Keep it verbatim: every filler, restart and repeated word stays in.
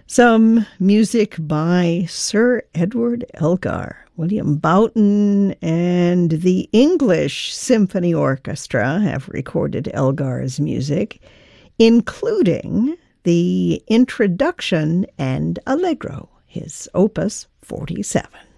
Some music by Sir Edward Elgar. William Boughton and the English Symphony Orchestra have recorded Elgar's music, including the introduction and allegro, his opus forty-seven.